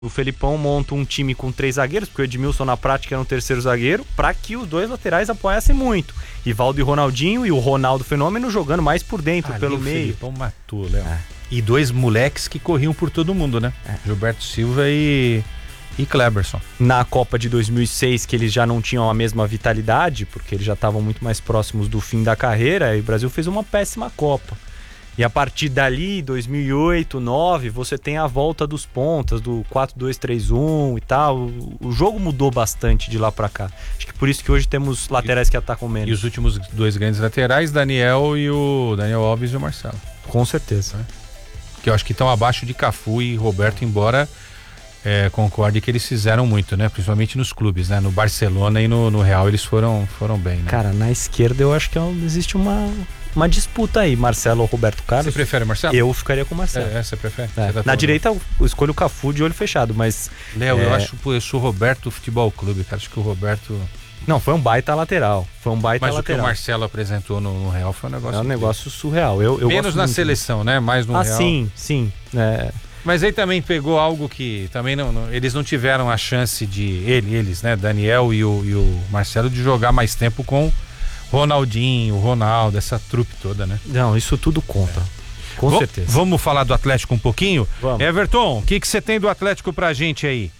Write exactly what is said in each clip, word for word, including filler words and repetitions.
O Felipão monta um time com três zagueiros, porque o Edmilson na prática era um terceiro zagueiro, para que os dois laterais apoiassem muito. Rivaldo e Ronaldinho, e o Ronaldo Fenômeno jogando mais por dentro, Ali pelo o meio. O Felipão matou, Léo. É. E dois moleques que corriam por todo mundo, né? É. Gilberto Silva e... e Kleberson. Na Copa de dois mil e seis, que eles já não tinham a mesma vitalidade, porque eles já estavam muito mais próximos do fim da carreira, e o Brasil fez uma péssima Copa. E a partir dali, dois mil e oito, dois mil e nove, você tem a volta dos pontas, do quatro dois três um e tal. O, o jogo mudou bastante de lá pra cá. Acho que por isso que hoje temos laterais que atacam menos. E os últimos dois grandes laterais, Daniel e o Daniel Alves e o Marcelo. Com certeza. É. Que eu acho que estão abaixo de Cafu e Roberto, embora é, concorde que eles fizeram muito, né? Principalmente nos clubes, né? No Barcelona e no, no Real eles foram, foram bem, né? Cara, na esquerda eu acho que existe uma... uma disputa aí, Marcelo ou Roberto Carlos. Você prefere Marcelo? Eu ficaria com o Marcelo. É, você prefere? É. Você tá Na direita eu escolho o Cafu de olho fechado, mas... Léo, é... eu acho que eu sou o Roberto Futebol Clube, cara. Acho que o Roberto... Não, foi um baita lateral. Foi um baita mas lateral. Mas o que o Marcelo apresentou no, no Real foi um negócio... É um negócio surreal. Eu, eu Menos na muito. seleção, né? Mais no ah, Real. Ah, sim, sim. É... Mas aí também pegou algo que também não, não... Eles não tiveram a chance de... Ele, eles, né? Daniel e o, e o Marcelo de jogar mais tempo com... Ronaldinho, Ronaldo, essa trupe toda, né? Não, isso tudo conta. É. Com v- certeza. Vamos falar do Atlético um pouquinho? Vamos. Everton, o que que você tem do Atlético pra gente aí?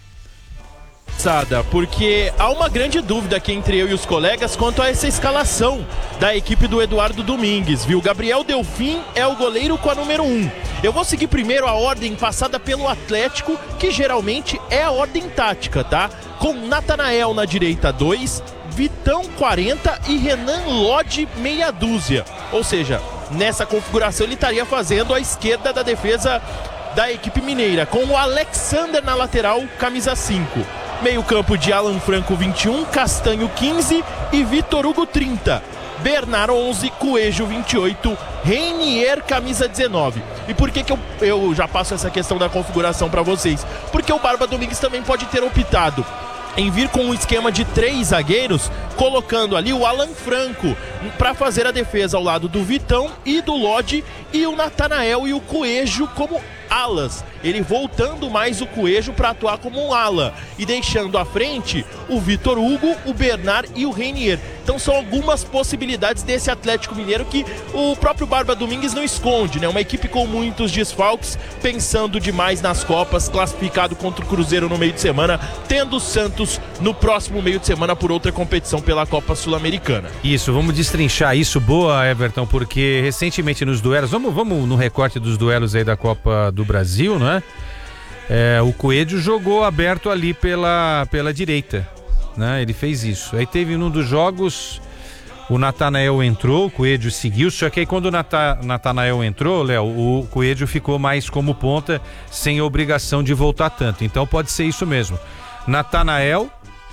Porque há uma grande dúvida aqui entre eu e os colegas quanto a essa escalação da equipe do Eduardo Domingues, viu? Gabriel Delfim é o goleiro com a número um. Eu vou seguir primeiro a ordem passada pelo Atlético, que geralmente é a ordem tática, tá? Com Natanael na direita, dois, Vitão quarenta e Renan Lodge meia dúzia. Ou seja, nessa configuração ele estaria fazendo a esquerda da defesa da equipe mineira, com o Alexander na lateral, camisa cinco. Meio campo de Alan Franco vinte e um, Castanho quinze e Vitor Hugo trinta. Bernard onze, Coelho vinte e oito, Reinier camisa dezenove. E por que que eu, eu já passo essa questão da configuração para vocês? Porque o Barba Domingues também pode ter optado em vir com um esquema de três zagueiros, colocando ali o Alan Franco para fazer a defesa ao lado do Vitão e do Lodge, e o Natanael e o Coelho como alas. Ele voltando mais o Coelho para atuar como um ala e deixando à frente o Vitor Hugo, o Bernard e o Reinier. Então são algumas possibilidades desse Atlético Mineiro que o próprio Barba Domingues não esconde, né? Uma equipe com muitos desfalques, pensando demais nas Copas, classificado contra o Cruzeiro no meio de semana, tendo o Santos no próximo meio de semana por outra competição pela Copa Sul-Americana. Isso, vamos destrinchar isso, boa, Everton, porque recentemente nos duelos, vamos, vamos no recorte dos duelos aí da Copa do Brasil, né? É, o Coelho jogou aberto ali pela, pela direita, né? Ele fez isso. Aí teve num dos jogos, o Natanael entrou, o Coelho seguiu, só que aí quando o Nata, Natanael entrou, Léo, o Coelho ficou mais como ponta, sem obrigação de voltar tanto. Então pode ser isso mesmo. Natanael,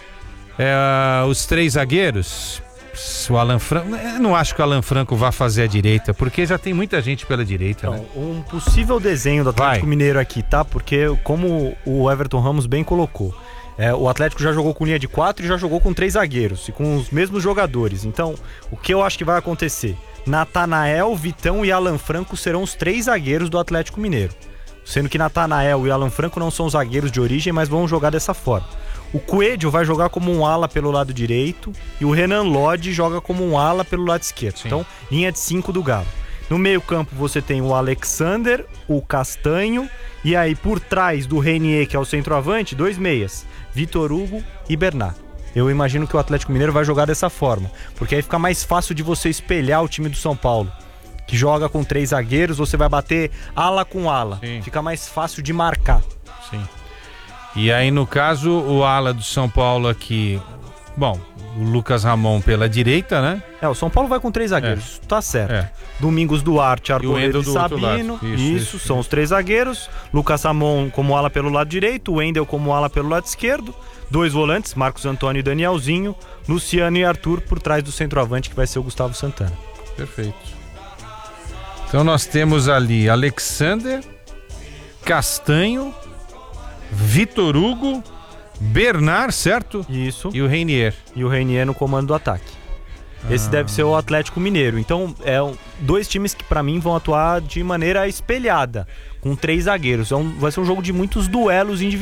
é, os três zagueiros, o Alan Franco, eu não acho que o Alan Franco vá fazer a direita, porque já tem muita gente pela direita, então, né? Um possível desenho do Atlético Vai. Mineiro aqui, tá? Porque como o Everton Ramos bem colocou, é, o Atlético já jogou com linha de quatro e já jogou com três zagueiros e com os mesmos jogadores. Então, o que eu acho que vai acontecer? Natanael, Vitão e Alan Franco serão os três zagueiros do Atlético Mineiro. Sendo que Natanael e Alan Franco não são zagueiros de origem, mas vão jogar dessa forma. O Coelho vai jogar como um ala pelo lado direito e o Renan Lodge joga como um ala pelo lado esquerdo. Sim. Então, linha de cinco do Galo. No meio campo você tem o Alexander, o Castanho e aí por trás do Reinier, que é o centroavante, dois meias, Vitor Hugo e Bernard. Eu imagino que o Atlético Mineiro vai jogar dessa forma, porque aí fica mais fácil de você espelhar o time do São Paulo, que joga com três zagueiros, você vai bater ala com ala. Sim. Fica mais fácil de marcar. Sim. E aí, no caso, o ala do São Paulo aqui, bom, o Lucas Ramon pela direita, né? É, o São Paulo vai com três zagueiros, é. Tá certo. É. Domingos Duarte, Arboleda e Sabino, isso, isso, isso, são isso. Os três zagueiros. Lucas Ramon como ala pelo lado direito, o Wendel como ala pelo lado esquerdo, dois volantes, Marcos Antônio e Danielzinho, Luciano e Arthur por trás do centroavante, que vai ser o Gustavo Santana. Perfeito. Então nós temos ali Alexander, Castanho, Vitor Hugo, Bernard, certo? Isso. E o Reinier. E o Reinier no comando do ataque. Ah. Esse deve ser o Atlético Mineiro. Então, é um, dois times que pra mim vão atuar de maneira espelhada, com três zagueiros. É um, vai ser um jogo de muitos duelos individuais.